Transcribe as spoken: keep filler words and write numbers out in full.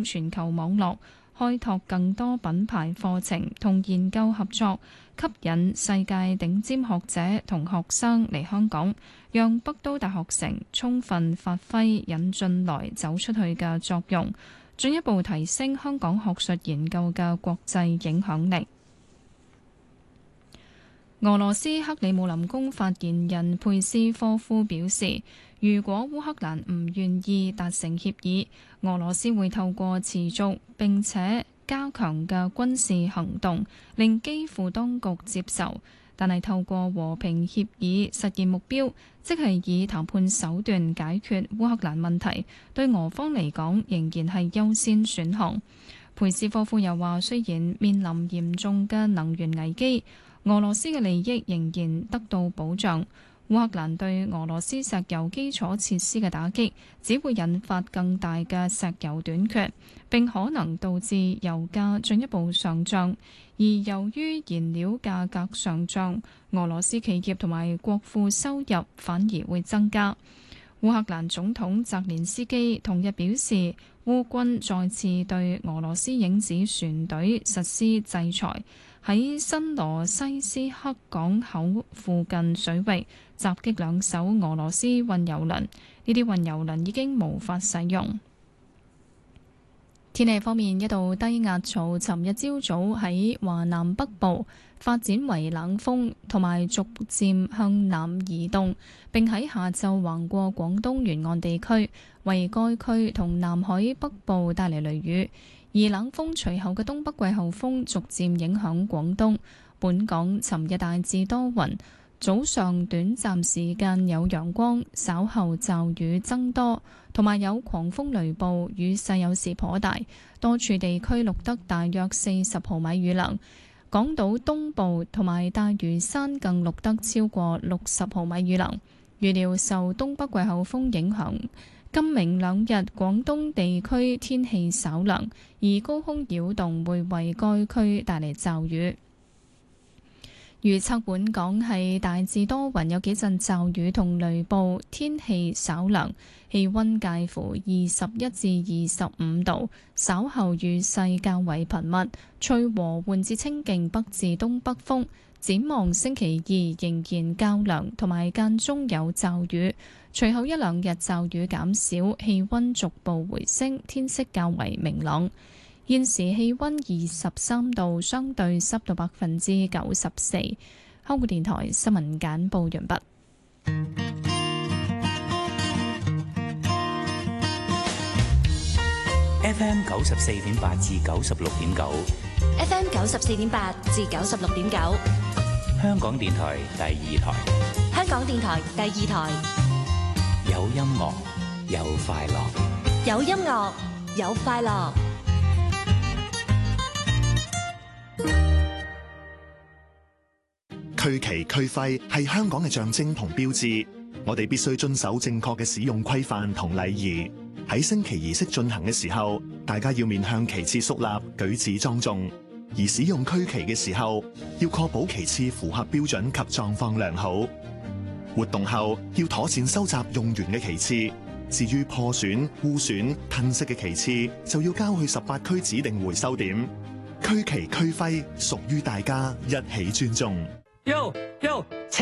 通全球網絡，開拓更多品牌課程同研究合作，吸引世界頂尖學者同學生嚟香港，讓北都大學城充分發揮引進來走出去嘅作用，進一步提升香港學術研究嘅國際影響力。俄羅斯克里姆林宮發言人佩斯科夫表示，如果烏克蘭唔願意達成協議，俄羅斯會透過持續並且加強嘅軍事行動令基輔當局接受，但係透過和平協議實現目標，即係以談判手段解決烏克蘭問題，對俄方嚟講仍然係優先選項。佩斯科夫又話，雖然面臨嚴重嘅能源危機，俄羅斯嘅利益仍然得到保障。烏克蘭對俄羅斯石油基礎設施嘅打擊，只會引發更大嘅石油短缺，並可能導致油價進一步上漲。而由於燃料價格上漲，俄羅斯企業同埋國庫收入反而會增加。烏克蘭總統澤連斯基同日表示，烏軍再次對俄羅斯影子船隊實施制裁，喺新羅西斯克港口附近水域襲擊兩艘俄羅斯運油輪，呢啲運油輪已經無法使用。天氣方面，一道低壓槽尋日朝早喺華南北部發展為冷鋒，同埋逐漸向南移動，並喺下晝橫過廣東沿岸地區，為該區同南海北部帶嚟雷雨。而冷鋒隨後嘅東北季候風逐漸影響廣東，本港尋日大致多雲，早上短暫時間有陽光，稍後驟雨增多，同埋有狂風雷暴，雨勢有時頗大，多處地區錄得大約四十毫米雨量。港島東部同埋大嶼山更錄得超過六十毫米雨量。預料受東北季候風影響，今明兩日廣東地區天氣稍涼，而高空擾動會為該區帶嚟驟雨。預測本港係大致多雲，有幾陣驟雨同雷暴，天氣稍涼，氣溫介乎二十一至二十五度，稍後雨勢較為頻密，吹和緩至清勁北至東北風。展望星期二仍然較涼，同埋間中有驟雨，隨後一兩日驟雨減少，氣溫逐步回升，天色較為明朗。現時氣溫二十三度，相對濕度百分之九十四。香港電台新聞簡報完畢。 F M 九十四點八至九十六點九 ，F M 九十四點八至九十六點九， 香港電台第二台， 香港電台第二台， 有音樂，有快樂， 有音樂，有快樂。 區旗區徽係香港嘅象徵同標誌，我哋必須遵守正確嘅使用規範同禮儀。喺升旗儀式進行嘅時候，大家要面向旗幟肅立，舉止莊重；而使用區旗嘅時候，要確保旗幟符合標準及狀況良好。活動後要妥善收集用完嘅旗幟，至於破損、污損、褪色嘅旗幟，就要交去十八區指定回收點。區旗區徽屬於大家，一起尊重。 喲喲